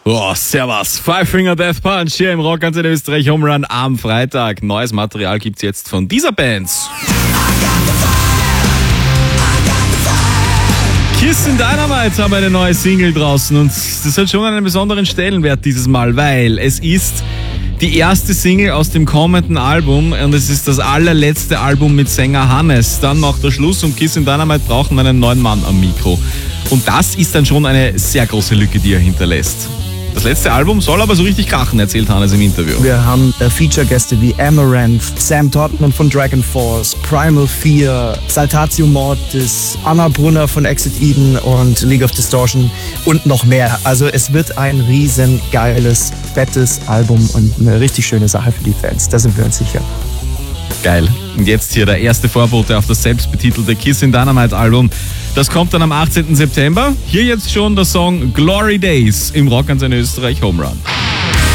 Oh, servus. Five Finger Death Punch hier im Rockantenne Österreich Home Run am Freitag. Neues Material gibt's jetzt von dieser Band. Kissin' Dynamite haben eine neue Single draußen und das hat schon einen besonderen Stellenwert dieses Mal, weil es ist die erste Single aus dem kommenden Album und es ist das allerletzte Album mit Sänger Hannes. Dann macht er Schluss und Kissin' Dynamite brauchen einen neuen Mann am Mikro. Und das ist dann schon eine sehr große Lücke, die er hinterlässt. Das letzte Album soll aber so richtig krachen, erzählt Hannes im Interview. Wir haben Feature-Gäste wie Amaranth, Sam Tottenham von Dragon Force, Primal Fear, Saltatio Mortis, Anna Brunner von Exit Eden und League of Distortion und noch mehr. Also es wird ein riesen geiles, fettes Album und eine richtig schöne Sache für die Fans. Da sind wir uns sicher. Geil. Und jetzt hier der erste Vorbote auf das selbstbetitelte Kissin' Dynamite Album. Das kommt dann am 18. September. Hier jetzt schon der Song Glory Days im Rockantenne Österreich Home Run.